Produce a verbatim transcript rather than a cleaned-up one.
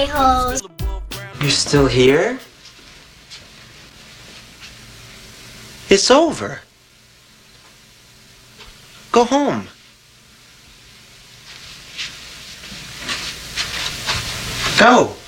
a-holes. You're still here? It's over. Go home. Go.